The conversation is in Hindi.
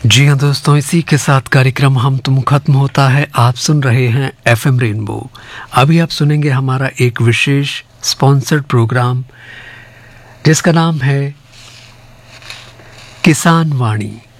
जी हाँ दोस्तों, इसी के साथ कार्यक्रम हम तुम खत्म होता है। आप सुन रहे हैं एफएम रेनबो। अभी आप सुनेंगे हमारा एक विशेष स्पॉन्सर्ड प्रोग्राम जिसका नाम है किसान वाणी।